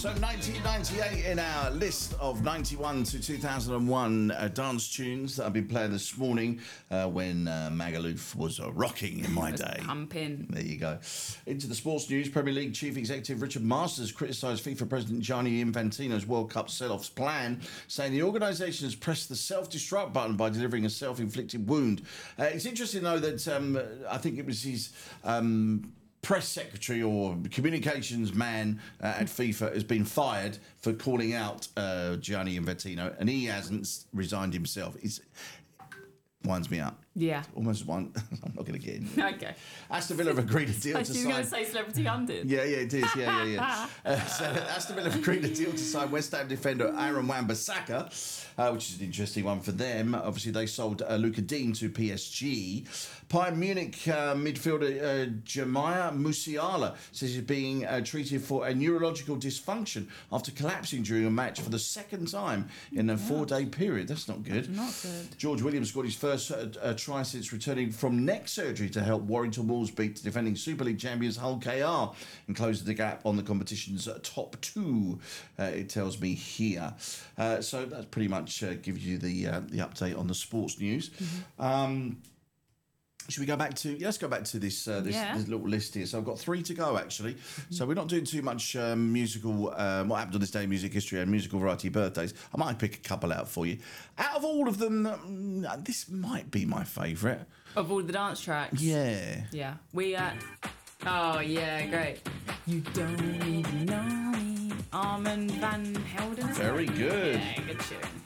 So 1998 in our list of 91 to 2001 dance tunes that I've been playing this morning when Magaluf was rocking in my day. Pumping. There you go. Into the sports news. Premier League Chief Executive Richard Masters criticised FIFA President Gianni Infantino's World Cup sell-offs plan, saying the organisation has pressed the self-destruct button by delivering a self-inflicted wound. It's interesting, though, that I think it was his... press secretary or communications man at FIFA has been fired for calling out Gianni Infantino, and he hasn't resigned himself. It winds me up. Yeah. Almost one. I'm not going to get into it. Okay. Aston Villa have agreed a deal to sign. You were going to say Celebrity Hunted. Yeah, it is. Yeah. So Aston Villa have agreed a deal to sign West Ham defender Aaron Wan-Bissaka, which is an interesting one for them. Obviously, they sold Luca Dean to PSG. Bayern Munich midfielder Jamiah Musiala says he's being treated for a neurological dysfunction after collapsing during a match for the second time in a 4-day period. That's not good. Not good. George Williams scored his first try since returning from neck surgery to help Warrington Wolves beat defending Super League champions Hull KR and close the gap on the competition's top two, it tells me here. So that pretty much gives you the update on the sports news. Mm-hmm. Should we go back to... Let's go back to this little list here. So I've got 3 to go, actually. Mm-hmm. So we're not doing too much musical... what happened on this day in music history and musical variety birthdays. I might pick a couple out for you. Out of all of them, this might be my favourite. Of all the dance tracks? Yeah. Yeah. We... oh, yeah, great. You don't even know me. Armand Van Helden. Very good. Yeah, good tune.